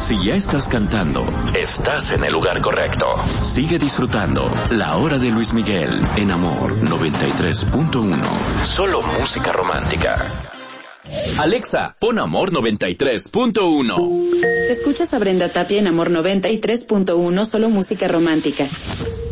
Si ya estás cantando, estás en el lugar correcto. Sigue disfrutando La Hora de Luis Miguel en Amor 93.1. Solo música romántica. Alexa, pon Amor 93.1. Escuchas a Brenda Tapia en Amor 93.1, solo música romántica.